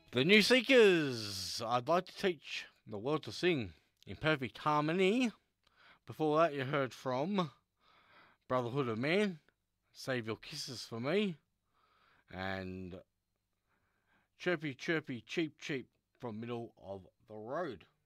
The New Seekers! I'd like to teach the world to sing in perfect harmony. Before that, you heard from Brotherhood of Man, Save Your Kisses for Me, and Chirpy Chirpy Cheep Cheep from Middle of the Road.